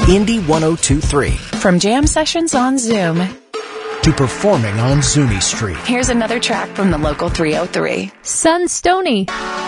Indy 102.3. From jam sessions on Zoom to performing on Zuni Street. Here's another track from the local 303. Sun Stoney.